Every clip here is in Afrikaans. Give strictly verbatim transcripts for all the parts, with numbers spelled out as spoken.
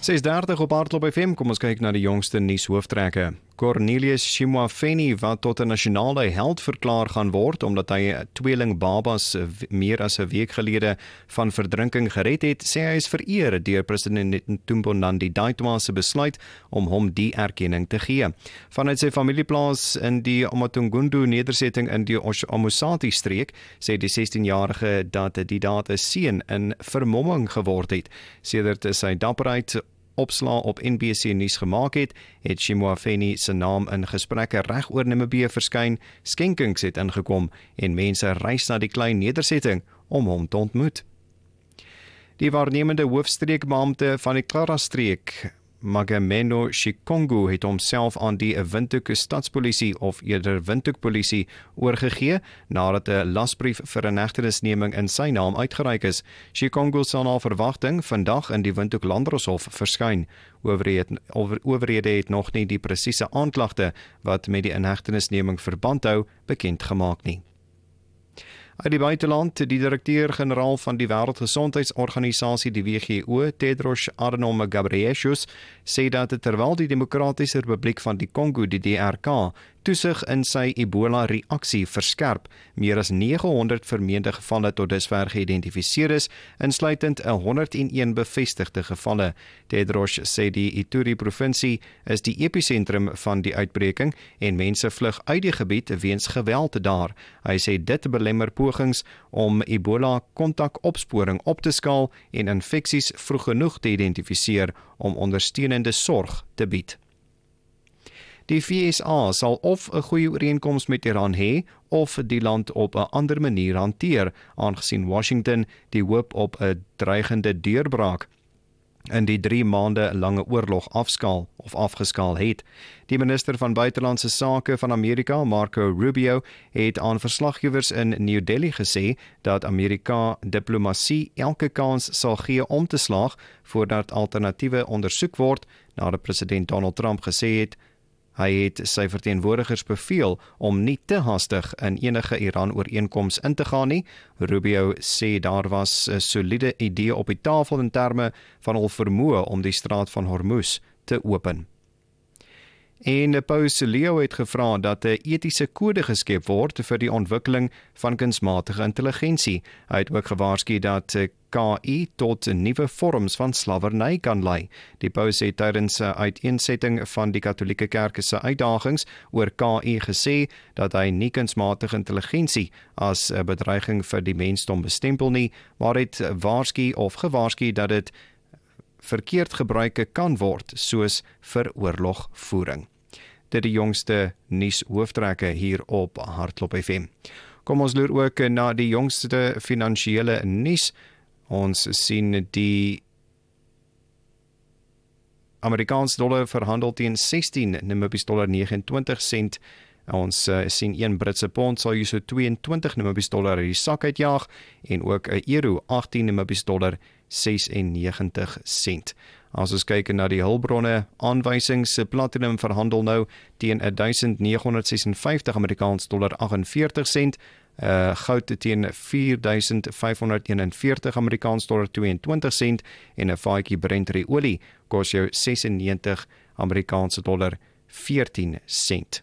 ses dertig op Hardloop F M, kom ons kyk na die jongste nuushooftrekke. Cornelius Shimoafeni, wat tot 'n nasionale held verklaar gaan word omdat hy tweeling babas meer as 'n week gelede van verdrinking gered het, sê hy is vereer deur president Netumbo Nandi-Ndaitwah se besluit om hom die erkenning te gee. Vanuit sy familieplaas in die Omatungundu nedersetting in die Omusati streek, sê die sestienjarige dat die daad 'n seun in vermomming geword het. Sedert sy dapperheid opslaa op N B C nuus gemaak het, het Shimoafeni se naam in gesprekke reg oor Namibië verskyn, skenkings het ingekom en mense reis na die klein nedersetting om hom te ontmoet. Die waarnemende hoofstreekbeampte van die Klara-streek, Magameno Shikongu, het homself aan die Windhoek stadspolisie of eerder Windhoek polisie oorgegee nadat 'n lasbrief vir 'n hegtenisneming in sy naam uitgereik is. Shikongu sal na verwagting vandag in die Windhoek Landdroshof verskyn. Owerhede, over, owerhede het nog nie die presiese aanklagte wat met die inhegtenisneming verband hou bekend gemaak nie. Uit die buiteland, die direkteur-generaal van die Wêreldgesondheidsorganisasie, die W G O, Tedros Adhanom Ghebreyesus, sê dat terwyl die Demokratiese Republiek van die Kongo, die D R K, toesig in sy Ebola-reaksie verskerp, meer as nege honderd vermeende gevalle tot dusver geïdentifiseer is, insluitend honderd en een bevestigde gevalle. Tedros sê die Ituri-provinsie is die episentrum van die uitbreking en mense vlug uit die gebied weens geweld daar. Hy sê dit belemmer pogings om Ebola-kontakopsporing op te skaal en infeksies vroeg genoeg te identifiseer om ondersteunende sorg te bied. Die V S A sal of 'n goeie ooreenkoms met Iran hê of die land op 'n ander manier hanteer, aangesien Washington die hoop op 'n dreigende deurbraak in die drie maande lange oorlog afskaal of afgeskaal het. Die minister van buitelandse sake van Amerika, Marco Rubio, het aan verslaggewers in New Delhi gesê dat Amerika diplomatie elke kans sal gee om te slaag voordat alternatiewe ondersoek word, nadat president Donald Trump gesê het hy het sy verteenwoordigers beveel om nie te hastig in enige Iran-ooreenkoms in te gaan nie. Rubio sê daar was 'n soliede idee op die tafel in terme van hul vermoë om die straat van Hormuz te open. En Paus Leo het gevra dat 'n etiese kode geskep word vir die ontwikkeling van kunsmatige intelligensie. Hy het ook gewaarsku dat K I tot nuwe vorms van slawerny kan lei. Die Paus het tydens 'n uiteensetting van die Katolieke Kerk se uitdagings oor K I gesê dat hy nie kunsmatige intelligensie as 'n bedreiging vir die mensdom bestempel nie, maar het waarsku of gewaarsku dat dit verkeerd gebruike kan word, soos vir oorlogvoering. Dit die jongste nuushooftrekke hier op Hardloop F M. Kom ons loer ook na die jongste finansiële nuus. Ons sien die Amerikaanse dollar verhandel teen sestien Namibiese dollar negenentwintig sent. Ons uh, sien een Britse pond sal hier so tweeëntwintig Namibiese dollar uit die sak uitjaag en ook 'n euro agttien Namibiese dollar sesennegentig sent. As ons kyk na die hulpbronne, aanwysings, platinum verhandel nou teen duisend negenhonderd sesenvyftig Amerikaanse dollar aggenveertig sent, uh, goud teen vier duisend vyfhonderd eenenveertig Amerikaanse dollar tweeëntwintig sent en 'n vaatjie Brent olie kos jou sesennegentig Amerikaanse dollar veertien sent.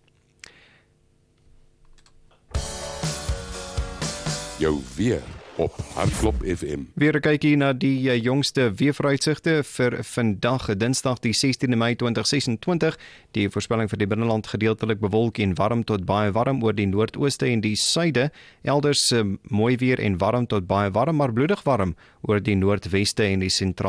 Jou weer op Hardloop F M. Weer 'n kykie na die uh, jongste weervooruitsigte vir vandag, Dinsdag die sestiende Mei tweeduisend sesentwintig. Die voorspelling vir die binneland gedeeltelik bewolk en warm tot baie warm oor die noordooste en die suide. Elders uh, mooi weer en warm tot baie warm, maar bloedig warm oor die noordweste en die sentrale